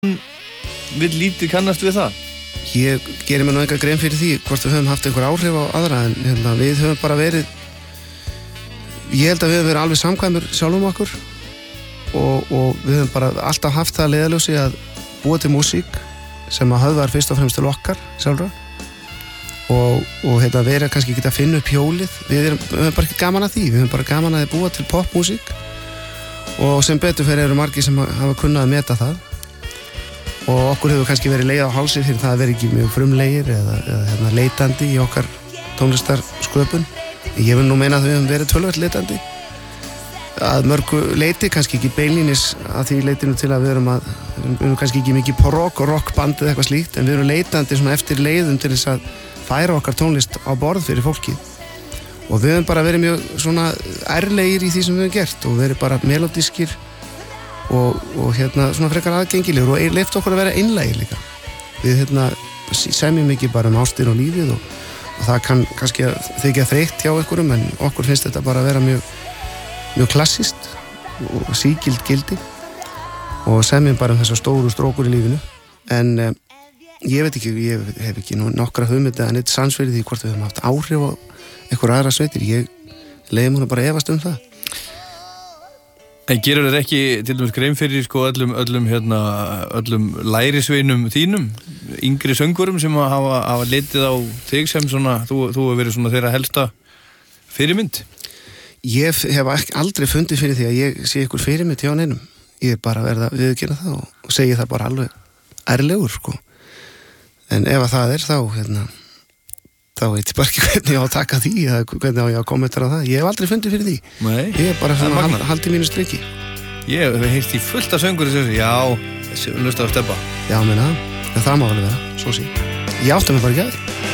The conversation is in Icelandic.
vill lítið kannast við það? Ég gerir mér nú enga grein fyrir því hvort við höfum haft einhver áhrif á aðra en við höfum bara verið ég held að við höfum verið alveg samkvæmur sjálfum okkur og við höfum bara alltaf haft það leiðarljósi að búa til músík sem að höfðar fyrst og fremst til okkar sjálfra og verið kannski ekki að finna upp hjólið við höfum bara ekki gaman að því við höfum bara gaman að búa til popmúsík og sem betur fyrir eru margir sem hafa kunnað að meta það og okkur hefur kannski verið leið á hálsi fyrir það að vera ekki mjög frumlegir eða leitandi í okkar tónlistarsköpun ég vil nú meina að við höfum verið töluvert leitandi að mörgu leiti kannski ekki beinlínis að því leitinu til að við erum kannski ekki mikið rock og rockband eða eitthvað slíkt en við erum leitandi svona eftir leiðum til þess að færa okkar tónlist á borð fyrir fólki og við höfum bara verið mjög svona ærlegir í því sem við höfum gert og verið bara melodískir og svona frekar aðgengilegur og leyft okkur að vera einlægir líka við semjum mikið bara ástir og lífið og það kann kannski þykja þreytt hjá einhverjum en okkur finnst þetta bara að vera mjög klassískt og sígild gildi og semjum bara þessar stóru strókur í lífinu en ég veit ekki, ég hef ekki nokkra hugmynda en eitt sans fyrir því hvort við höfum haft áhrif á einhver aðra sveitir ég leiði mér bara efast um það En gerur þér ekki til dæmis grein fyrir sko öllum lærisveinum þínum, yngri söngurum sem hafa litið á þig sem svona, þú hefur verið svona þeirra helsta fyrirmynd? Ég hef aldrei fundið fyrir því að ég sé ykkur fyrirmynd hjá neinum. Ég bara verið að viðurkenna það og segi það bara alveg ærlegur sko. En ef að það er þá veit ég bara ekki hvernig ég á að taka því eða hvernig á ég að kommentara það. Ég hef aldrei fundið fyrir því. Nei. Ég bara svona haldið mínu striki. Ég hef heyrt í fullt af söngur þessu, já, þessi lusta á steppa. Já, menna, það má alveg vera, svo sé. Ég átti mig bara ekki að því.